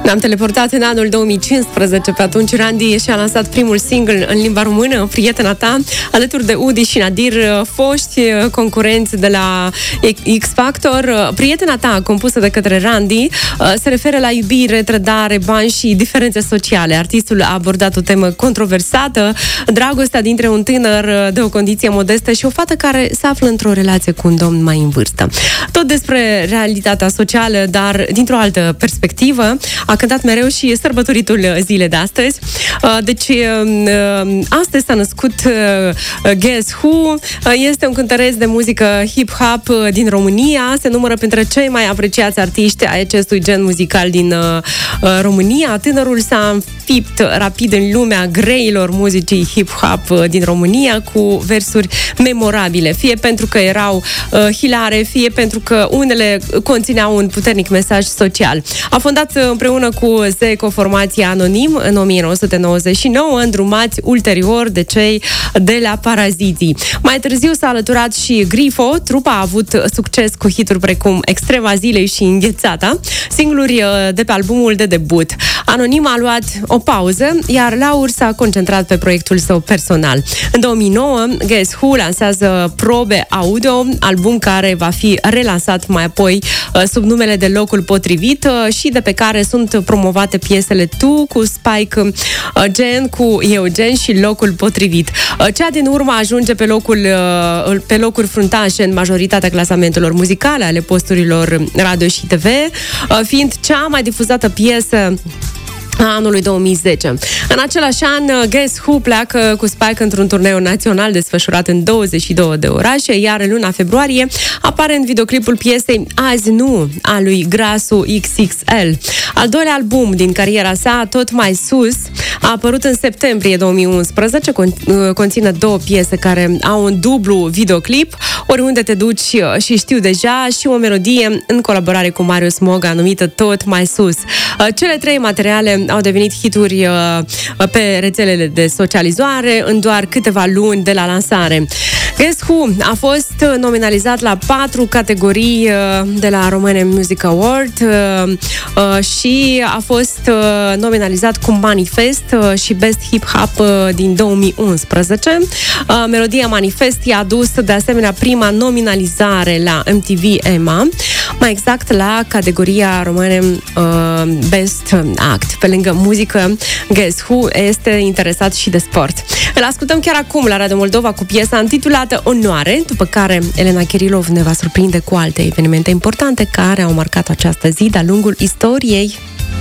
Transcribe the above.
Ne-am teleportat în anul 2015, pe atunci Randy și-a lansat primul single în limba română, Prietena ta, alături de Udi și Nadir, foști concurenți de la X Factor. Prietena ta, compusă de către Randy, se referă la iubire, trădare, bani și diferențe sociale. Artistul a abordat o temă controversată, dragostea dintre un tânăr de o condiție modestă și o fată care se află într-o relație cu un domn mai în vârstă. Tot despre realitatea socială, dar dintr-o altă perspectivă. A cântat mereu și sărbătoritul zilei de astăzi. Deci, astăzi s-a născut Guess Who. Este un cântăreț de muzică hip-hop din România. Se numără printre cei mai apreciați artiști ai acestui gen muzical din România. Tânărul s-a înfipt rapid în lumea greilor muzicii hip-hop din România cu versuri memorabile, fie pentru că erau hilare, fie pentru că unele conțineau un puternic mesaj social. A fondat împreună cu Zeco formația Anonim în 1999, îndrumați ulterior de cei de la Paraziții. Mai târziu s-a alăturat și Grifo. Trupa a avut succes cu hituri precum Extrema zilei și Înghețata, singluri de pe albumul de debut. Anonim a luat o pauză, iar Laur s-a concentrat pe proiectul său personal. În 2009, Guess Who lansează Probe Audio, album care va fi relansat mai apoi sub numele de Locul Potrivit și de pe care sunt promovate piesele Tu cu Spike Gen, cu Eugen și Locul Potrivit. Cea din urmă ajunge pe locuri fruntașe în majoritatea clasamentelor muzicale ale posturilor radio și TV, fiind cea mai difuzată piesă a anului 2010. În același an, Guess Who pleacă cu Spike într-un turneu național desfășurat în 22 de orașe, iar în luna februarie apare în videoclipul piesei Azi Nu, a lui Grasu XXL. Al doilea album din cariera sa, Tot mai sus, a apărut în septembrie 2011, conține două piese care au un dublu videoclip, Oriunde te duci și Știu deja, și o melodie în colaborare cu Marius Moga numită Tot mai sus. Cele trei materiale au devenit hituri pe rețelele de socializare în doar câteva luni de la lansare. Guess Who a fost nominalizat la 4 categorii de la Romanian Music Award și a fost nominalizat cu Manifest și Best Hip Hop din 2011. Melodia Manifest i-a adus de asemenea prima nominalizare la MTV EMA, mai exact la categoria Romanian Best Act. Pe lângă muzică, Guess Who este interesat și de sport. Îl ascultăm chiar acum la Radio Moldova cu piesa intitulată Onoare, după care Elena Chirilov ne va surprinde cu alte evenimente importante care au marcat această zi de-a lungul istoriei.